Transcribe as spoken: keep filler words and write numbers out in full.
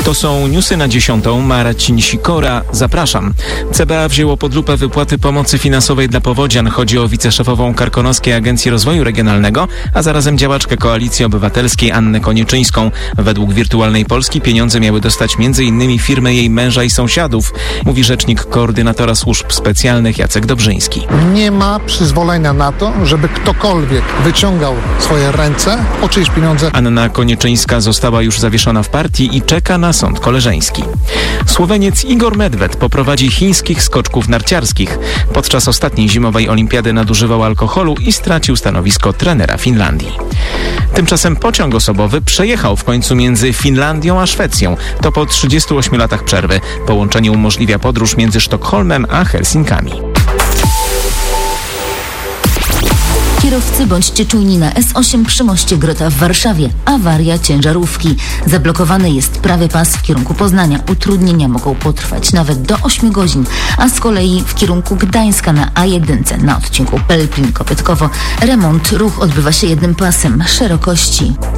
To są newsy na dziesiątą. Marcin Sikora, zapraszam. C B A wzięło pod lupę wypłaty pomocy finansowej dla powodzian. Chodzi o wiceszefową Karkonoskiej Agencji Rozwoju Regionalnego, a zarazem działaczkę Koalicji Obywatelskiej Annę Koniczyńską. Według Wirtualnej Polski pieniądze miały dostać między innymi firmy jej męża i sąsiadów, mówi rzecznik koordynatora służb specjalnych Jacek Dobrzyński. Nie ma przyzwolenia na to, żeby ktokolwiek wyciągał swoje ręce o czyjeś pieniądze. Anna Koniczyńska została już zawieszona w partii i czeka na sąd koleżeński. Słoweniec Igor Medved poprowadzi chińskich skoczków narciarskich. Podczas ostatniej zimowej olimpiady nadużywał alkoholu i stracił stanowisko trenera Finlandii. Tymczasem pociąg osobowy przejechał w końcu między Finlandią a Szwecją. To po trzydziestu ośmiu latach przerwy. Połączenie umożliwia podróż między Sztokholmem a Helsinkami. Kierowcy, bądźcie czujni na S osiem przy moście Grota w Warszawie. Awaria ciężarówki. Zablokowany jest prawy pas w kierunku Poznania. Utrudnienia mogą potrwać nawet do ośmiu godzin. A z kolei w kierunku Gdańska na A jeden na odcinku Pelplin-Kopytkowo remont. Ruch odbywa się jednym pasem szerokości